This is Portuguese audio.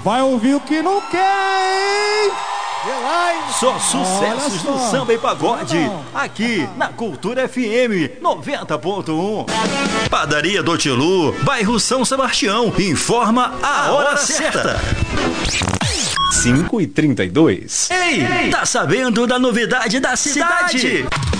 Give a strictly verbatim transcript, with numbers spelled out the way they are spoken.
Vai ouvir o que não quer, hein? Só sucessos do samba e pagode, aqui na Cultura F M noventa ponto um. Padaria do Tilu, bairro São Sebastião, informa a hora certa. cinco e trinta e dois. Ei, tá sabendo da novidade da cidade?